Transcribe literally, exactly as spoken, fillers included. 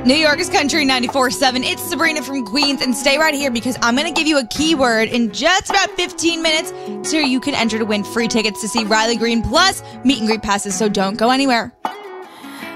New York is Country ninety-four seven. It's Sabrina from Queens, and stay right here because I'm going to give you a keyword in just about fifteen minutes so you can enter to win free tickets to see Riley Green plus meet and greet passes, so don't go anywhere.